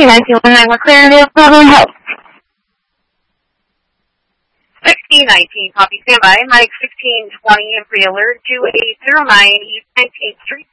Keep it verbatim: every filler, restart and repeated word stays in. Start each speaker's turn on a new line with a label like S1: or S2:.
S1: nineteen one nine, we're clearing it. Problem help.
S2: sixteen nineteen, copy, stand by. Mike sixteen twenty, and pre-alert, two eight zero nine East nineteenth Street.